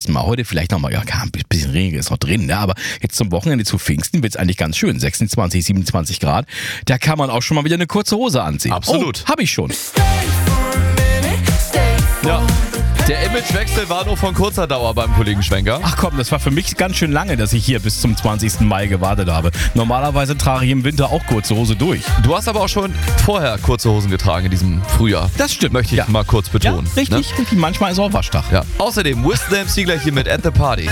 Mal. Heute vielleicht nochmal, ein bisschen Regen ist noch drin, ne? Aber jetzt zum Wochenende zu Pfingsten wird es eigentlich ganz schön. 26, 27 Grad. Da kann man auch schon mal wieder eine kurze Hose anziehen. Absolut. Oh, hab ich schon. Ja. Der Imagewechsel war nur von kurzer Dauer beim Kollegen Schwenker. Ach komm, das war für mich ganz schön lange, dass ich hier bis zum 20. Mai gewartet habe. Normalerweise trage ich im Winter auch kurze Hose durch. Du hast aber auch schon vorher kurze Hosen getragen in diesem Frühjahr. Das stimmt. Möchte ich mal kurz betonen. Ja, richtig. Ne? Manchmal ist auch Waschtag. Ja. Außerdem, Wisdom MC gleich hier mit At The Party.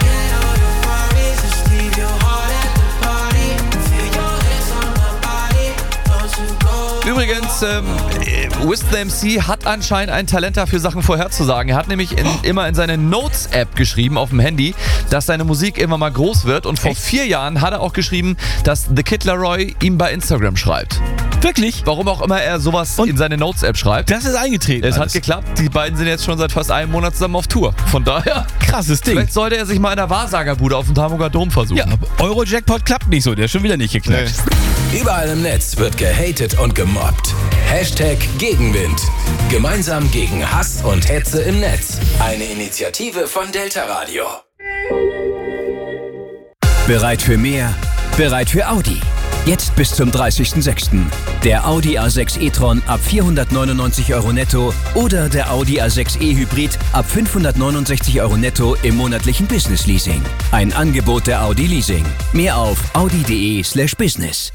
Übrigens, Wisdom MC hat anscheinend ein Talent dafür, Sachen vorherzusagen. Er hat nämlich immer in seine Notes-App geschrieben auf dem Handy, dass seine Musik immer mal groß wird. Und vor 4 Jahren hat er auch geschrieben, dass The Kid Laroi ihm bei Instagram schreibt. Wirklich? Warum auch immer er sowas in seine Notes-App schreibt. Das ist eingetreten. Es hat geklappt. Die beiden sind jetzt schon seit fast einem Monat zusammen auf Tour. Von daher, krasses Ding. Vielleicht sollte er sich mal in der Wahrsagerbude auf dem Hamburger Dom versuchen. Ja, Euro-Jackpot klappt nicht so. Der ist schon wieder nicht geknackt. Nee. Überall im Netz wird gehatet und gemobbt. Hashtag Gegenwind. Gemeinsam gegen Hass und Hetze im Netz. Eine Initiative von Delta Radio. Bereit für mehr? Bereit für Audi. Jetzt bis zum 30.06. Der Audi A6 e-tron ab 499 € netto oder der Audi A6 e-Hybrid ab 569 € netto im monatlichen Business-Leasing. Ein Angebot der Audi Leasing. Mehr auf audi.de/business.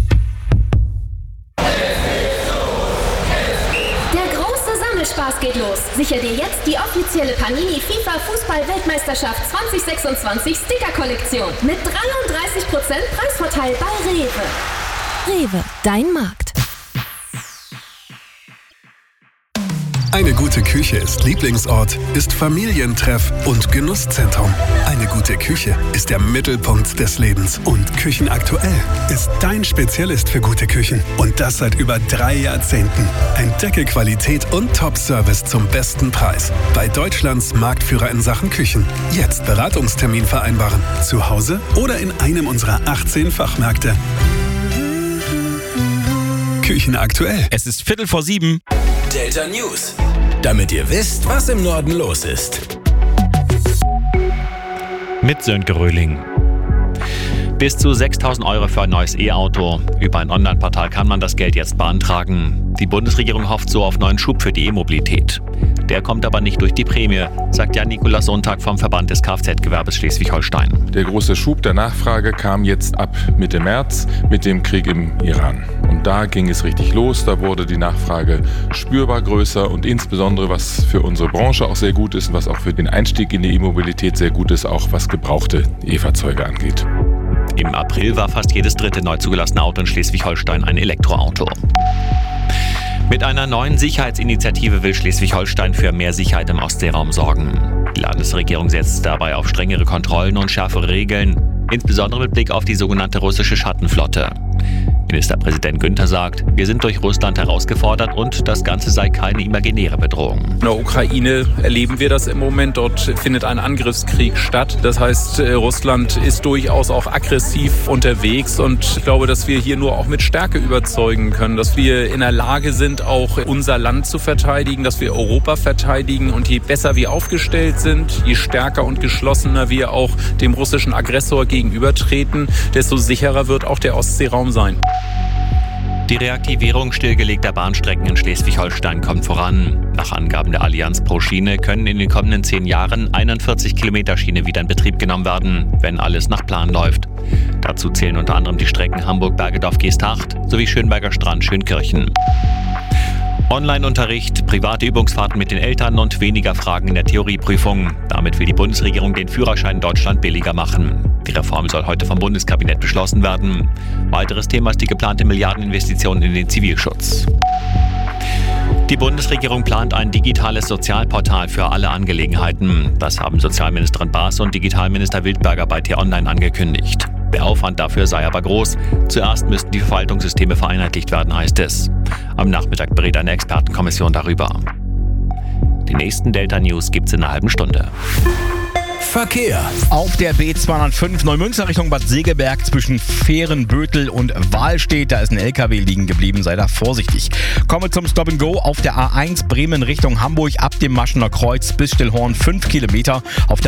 Spaß geht los. Sicher dir jetzt die offizielle Panini FIFA Fußball-Weltmeisterschaft 2026 Sticker-Kollektion mit 33% Preisvorteil bei Rewe. Rewe, dein Markt. Eine gute Küche ist Lieblingsort, ist Familientreff und Genusszentrum. Eine gute Küche ist der Mittelpunkt des Lebens. Und Küchenaktuell ist dein Spezialist für gute Küchen. Und das seit über 3 Jahrzehnten. Entdecke Qualität und Top-Service zum besten Preis. Bei Deutschlands Marktführer in Sachen Küchen. Jetzt Beratungstermin vereinbaren. Zu Hause oder in einem unserer 18 Fachmärkte. Küchenaktuell. Es ist 6:45. Delta News. Damit ihr wisst, was im Norden los ist. Mit Sönke Röhling. Bis zu 6.000 € für ein neues E-Auto. Über ein Online-Portal kann man das Geld jetzt beantragen. Die Bundesregierung hofft so auf neuen Schub für die E-Mobilität. Der kommt aber nicht durch die Prämie, sagt Jan-Nikolaus Sonntag vom Verband des Kfz-Gewerbes Schleswig-Holstein. Der große Schub der Nachfrage kam jetzt ab Mitte März mit dem Krieg im Iran. Und da ging es richtig los, da wurde die Nachfrage spürbar größer und insbesondere, was für unsere Branche auch sehr gut ist und was auch für den Einstieg in die E-Mobilität sehr gut ist, auch was gebrauchte E-Fahrzeuge angeht. Im April war fast jedes dritte neu zugelassene Auto in Schleswig-Holstein ein Elektroauto. Mit einer neuen Sicherheitsinitiative will Schleswig-Holstein für mehr Sicherheit im Ostseeraum sorgen. Die Landesregierung setzt dabei auf strengere Kontrollen und schärfere Regeln, insbesondere mit Blick auf die sogenannte russische Schattenflotte. Ministerpräsident Günther sagt, wir sind durch Russland herausgefordert und das Ganze sei keine imaginäre Bedrohung. In der Ukraine erleben wir das im Moment. Dort findet ein Angriffskrieg statt. Das heißt, Russland ist durchaus auch aggressiv unterwegs und ich glaube, dass wir hier nur auch mit Stärke überzeugen können, dass wir in der Lage sind, auch unser Land zu verteidigen, dass wir Europa verteidigen und je besser wir aufgestellt sind, je stärker und geschlossener wir auch dem russischen Aggressor gegenübertreten, desto sicherer wird auch der Ostseeraum sein. Die Reaktivierung stillgelegter Bahnstrecken in Schleswig-Holstein kommt voran. Nach Angaben der Allianz pro Schiene können in den kommenden 10 Jahren 41 Kilometer Schiene wieder in Betrieb genommen werden, wenn alles nach Plan läuft. Dazu zählen unter anderem die Strecken Hamburg-Bergedorf-Geesthacht sowie Schönberger Strand-Schönkirchen. Online-Unterricht, private Übungsfahrten mit den Eltern und weniger Fragen in der Theorieprüfung. Damit will die Bundesregierung den Führerschein in Deutschland billiger machen. Die Reform soll heute vom Bundeskabinett beschlossen werden. Weiteres Thema ist die geplante Milliardeninvestition in den Zivilschutz. Die Bundesregierung plant ein digitales Sozialportal für alle Angelegenheiten. Das haben Sozialministerin Baas und Digitalminister Wildberger bei T-Online angekündigt. Der Aufwand dafür sei aber groß. Zuerst müssten die Verwaltungssysteme vereinheitlicht werden, heißt es. Am Nachmittag berät eine Expertenkommission darüber. Die nächsten Delta News gibt's in einer halben Stunde. Verkehr. Auf der B205 Neumünster Richtung Bad Segeberg zwischen Fehrenbötel und Wahlstedt. Da ist ein LKW liegen geblieben, sei da vorsichtig. Kommen wir zum Stop and Go auf der A1 Bremen Richtung Hamburg ab dem Maschener Kreuz bis Stillhorn 5 Kilometer. Auf der